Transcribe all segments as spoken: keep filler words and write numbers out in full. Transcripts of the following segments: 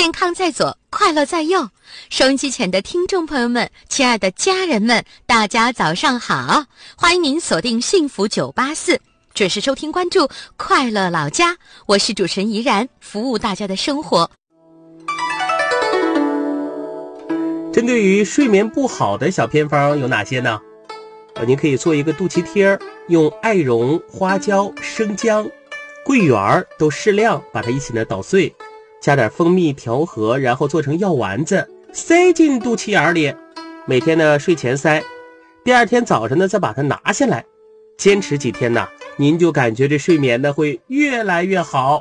健康在左，快乐在右。收音机前的听众朋友们，亲爱的家人们，大家早上好！欢迎您锁定幸福九八四，准时收听关注快乐老家。我是主持人怡然，服务大家的生活。 针对于睡眠不好的小偏方有哪些呢？呃，您可以做一个肚脐贴，用艾绒、花椒、生姜、桂圆都适量把它一起呢捣碎，加点蜂蜜调和，然后做成药丸子，塞进肚脐眼里，每天呢睡前塞，第二天早上呢再把它拿下来，坚持几天呢，您就感觉这睡眠呢会越来越好。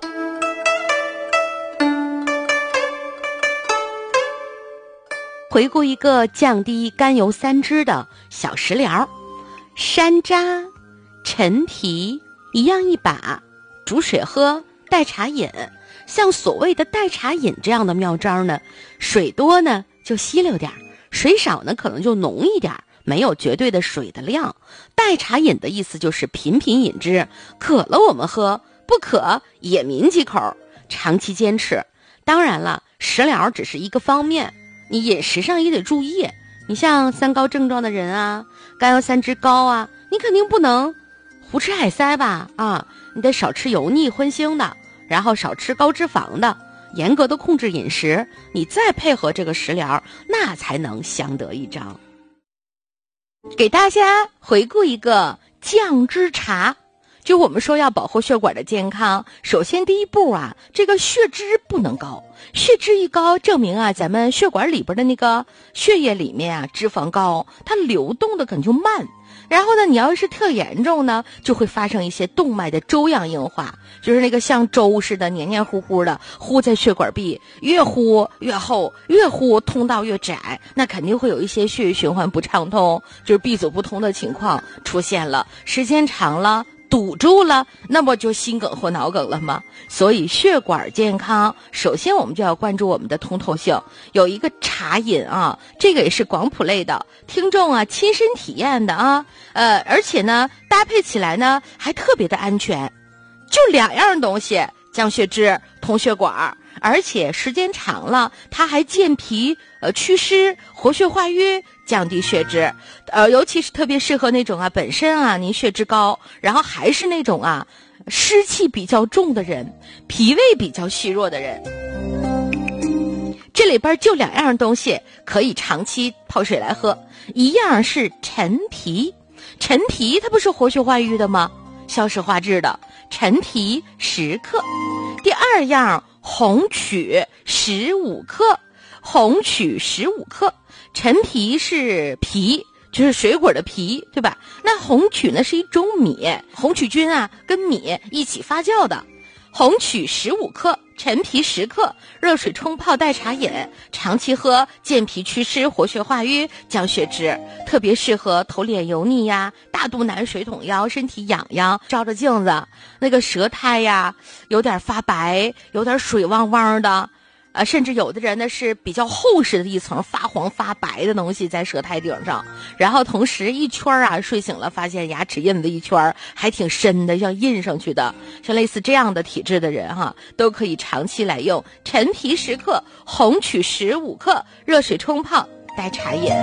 回顾一个降低甘油三酯的小食疗：山楂、陈皮一样一把，煮水喝，代茶饮。像所谓的代茶饮这样的妙招呢，水多呢就稀溜点，水少呢可能就浓一点，没有绝对的水的量。代茶饮的意思就是频频饮之，渴了我们喝，不渴也抿几口，长期坚持。当然了，食疗只是一个方面，你饮食上也得注意。你像三高症状的人啊，甘油三酯高啊，你肯定不能胡吃海塞吧啊，你得少吃油腻荤腥的，然后少吃高脂肪的，严格的控制饮食，你再配合这个食疗，那才能相得益彰。给大家回顾一个降脂茶，就我们说要保护血管的健康，首先第一步啊，这个血脂不能高，血脂一高，证明啊咱们血管里边的那个血液里面啊脂肪高，它流动的可能就慢。然后呢，你要是特严重呢，就会发生一些动脉的粥样硬化，就是那个像粥似的黏黏糊糊的糊在血管壁，越糊越厚，越糊通道越窄，那肯定会有一些血液循环不畅通，就是闭阻不通的情况出现了，时间长了堵住了，那么就心梗或脑梗了吗？所以血管健康，首先我们就要关注我们的通透性。有一个茶饮啊，这个也是广谱类的，听众啊亲身体验的啊，呃，而且呢搭配起来呢还特别的安全，就两样东西，降血脂、通血管，而且时间长了，它还健脾、呃祛湿、活血化瘀，降低血脂，呃，尤其是特别适合那种啊本身啊您血脂高，然后还是那种啊湿气比较重的人，脾胃比较虚弱的人。这里边就两样东西可以长期泡水来喝，一样是陈皮，陈皮它不是活血化瘀的吗？消食化滞的，陈皮十克。第二样红曲十五克，红曲十五克。陈皮是皮，就是水果的皮，对吧？那红曲呢是一种米，红曲菌啊跟米一起发酵的。红曲十五克，陈皮十克，热水冲泡代茶饮，长期喝，健脾祛湿，活血化瘀，降血脂，特别适合头脸油腻呀、大肚腩、水桶腰、身体痒痒，照着镜子那个舌苔呀有点发白，有点水汪汪的。呃，甚至有的人呢是比较厚实的一层发黄发白的东西在舌苔顶上，然后同时一圈啊睡醒了发现牙齿印子一圈还挺深的，像印上去的，像类似这样的体质的人哈，都可以长期来用陈皮十克，红曲十五克，热水冲泡代茶饮。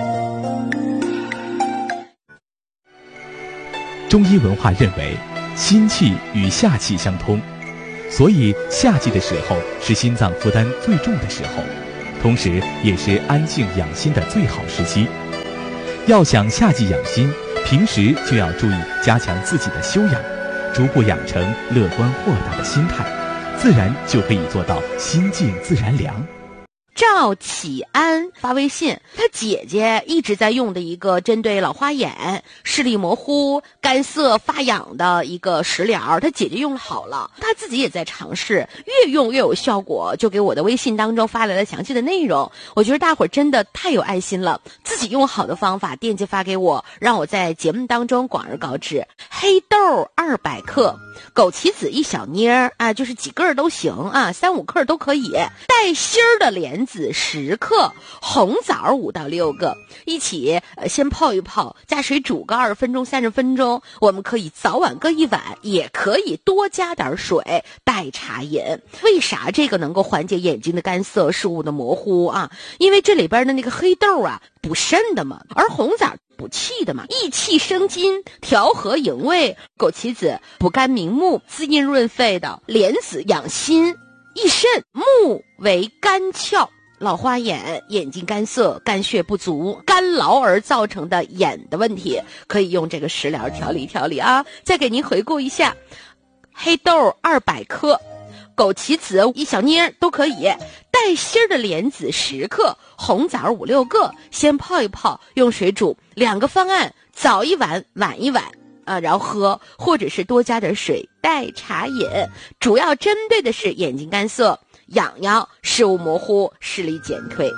中医文化认为心气与下气相通，所以夏季的时候是心脏负担最重的时候，同时也是安静养心的最好时期。要想夏季养心，平时就要注意加强自己的修养，逐步养成乐观豁达的心态，自然就可以做到心静自然凉。 赵启安发微信，他姐姐一直在用的一个针对老花眼、视力模糊、干涩发痒的一个食疗，他姐姐用了好了，他自己也在尝试，越用越有效果，就给我的微信当中发来了详细的内容。我觉得大伙儿真的太有爱心了，自己用好的方法链接发给我，让我在节目当中广而告之。黑豆二百克，枸杞子一小捏儿啊，就是几个都行啊，三五克都可以。带芯儿的莲子子十克，红枣五到六个，一起呃先泡一泡，加水煮个二十分钟、三十分钟。我们可以早晚各一碗，也可以多加点水代茶饮。为啥这个能够缓解眼睛的干涩、视物的模糊啊？因为这里边的那个黑豆啊，补肾的嘛，而红枣补气的嘛，益气生津，调和营卫；枸杞子补肝明目，滋阴润肺的；莲子养心益肾，木为肝窍。老花眼、眼睛干涩、肝血不足、干劳而造成的眼的问题，可以用这个食疗调理调理啊。再给您回顾一下：黑豆二百克，枸杞子一小捏都可以，带芯的莲子十克，红枣五六个，先泡一泡，用水煮。两个方案，早一碗，晚一碗啊，然后喝，或者是多加点水代茶饮。主要针对的是眼睛干涩、痒痒、视物模糊、视力减退。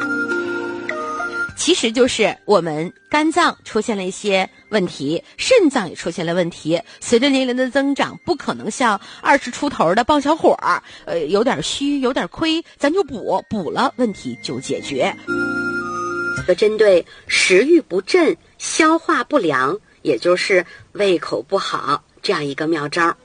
其实就是我们肝脏出现了一些问题，肾脏也出现了问题。随着年龄的增长，不可能像二十出头的棒小伙儿，呃，有点虚，有点亏，咱就补，补了问题就解决。 针对食欲不振、消化不良，也就是胃口不好这样一个妙招。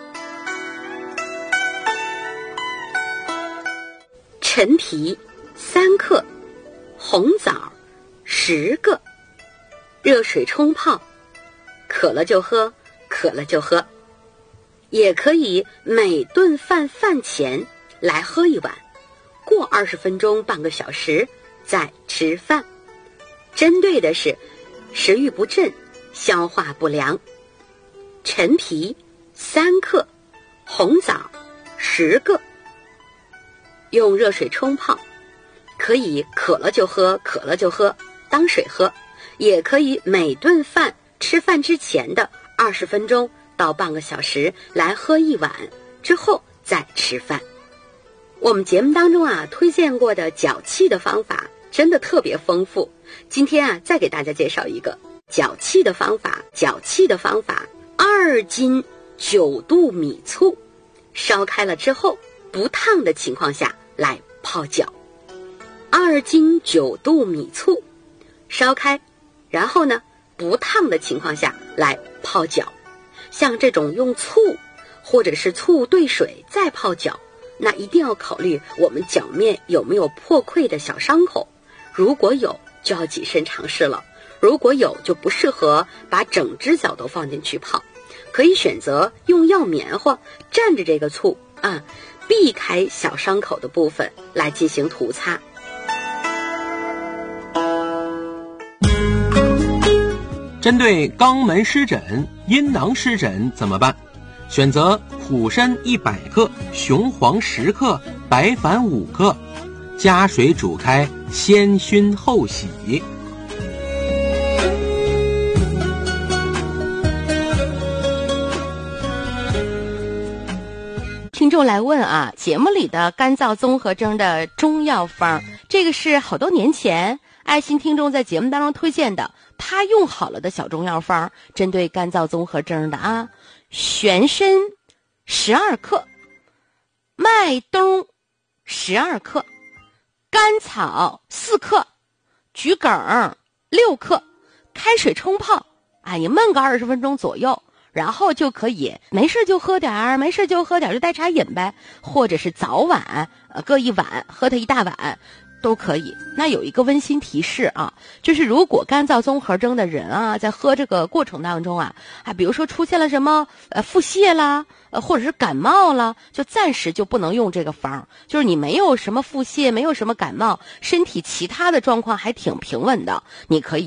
陈皮三克，红枣十个，热水冲泡，渴了就喝，渴了就喝。也可以每顿饭饭前来喝一碗，过二十分钟半个小时再吃饭。针对的是食欲不振、消化不良。陈皮三克，红枣十个，用热水冲泡，可以渴了就喝，渴了就喝，当水喝。也可以每顿饭吃饭之前的二十分钟到半个小时来喝一碗，之后再吃饭。我们节目当中啊推荐过的脚气的方法真的特别丰富，今天啊再给大家介绍一个脚气的方法。脚气的方法，二斤九度米醋，烧开了之后不烫的情况下来泡脚。二斤九度米醋烧开，然后呢不烫的情况下来泡脚。像这种用醋或者是醋兑水再泡脚，那一定要考虑我们脚面有没有破溃的小伤口，如果有就要谨慎尝试了，如果有就不适合把整只脚都放进去泡。可以选择用药棉花蘸着这个醋啊，避开小伤口的部分来进行涂擦。 针对肛门湿疹、阴囊湿疹怎么办？选择苦参一百克，雄黄十克，白矾五克，加水煮开，先熏后洗。 听众来问啊，节目里的干燥综合征的中药方，这个是好多年前爱心听众在节目当中推荐的，他用好了的小中药方，针对干燥综合征的啊。玄参十二克，麦冬十二克，甘草四克，桔梗六克，开水冲泡，哎，你焖个二十分钟左右，然后就可以没事就喝点儿，没事就喝点儿，就代茶饮呗，或者是早晚呃各一碗，喝它一大碗都可以。那有一个温馨提示啊，就是如果干燥综合征的人啊，在喝这个过程当中啊，啊，比如说出现了什么呃腹泻啦，呃或者是感冒啦，就暂时就不能用这个方。就是你没有什么腹泻，没有什么感冒，身体其他的状况还挺平稳的，你可以